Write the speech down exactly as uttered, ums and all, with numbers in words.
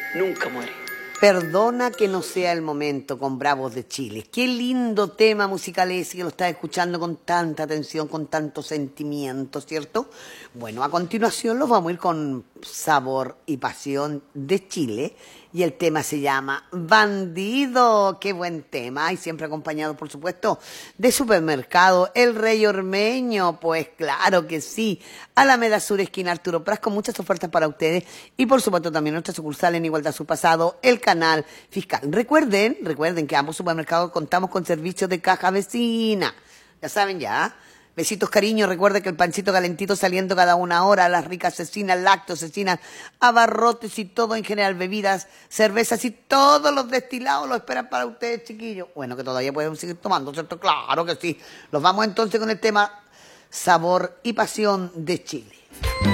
nunca muere. Perdona que no sea el momento con Bravos de Chile. Qué lindo tema musical ese que lo estás escuchando con tanta atención, con tanto sentimiento, ¿cierto? Bueno, a continuación los vamos a ir con Sabor y Pasión de Chile y el tema se llama Bandido. Qué buen tema, y siempre acompañado, por supuesto, de Supermercado El Rey Ormeño. Pues claro que sí. Alameda Sur, esquina Arturo Pras, con muchas ofertas para ustedes y por supuesto también nuestra sucursal en Igualdad Su Pasado, el Canal Fiscal. Recuerden, recuerden que ambos supermercados contamos con servicios de caja vecina. Ya saben ya. Besitos, cariño. Recuerden que el pancito calentito saliendo cada una hora, las ricas cecinas, lácteos, cecinas, abarrotes y todo en general, bebidas, cervezas y todos los destilados lo esperan para ustedes, chiquillos. Bueno, que todavía pueden seguir tomando, ¿cierto? Claro que sí. Los vamos entonces con el tema Sabor y Pasión de Chile.